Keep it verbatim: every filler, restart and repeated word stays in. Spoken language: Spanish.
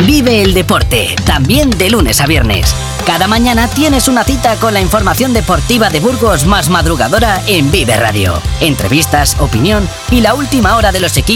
Vive el deporte, también de lunes a viernes. Cada mañana tienes una cita con la información deportiva de Burgos más madrugadora en Vive Radio. Entrevistas, opinión y la última hora de los equipos